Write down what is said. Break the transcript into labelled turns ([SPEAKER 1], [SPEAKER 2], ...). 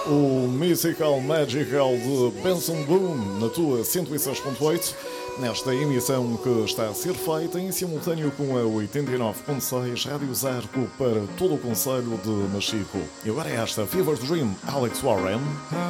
[SPEAKER 1] O Mystical Magical de Benson Boone na tua 106.8, nesta emissão que está a ser feita em simultâneo com a 89.6 Rádio Zarco para todo o concelho de Machico. E agora é esta Fever Dream, Alex Warren.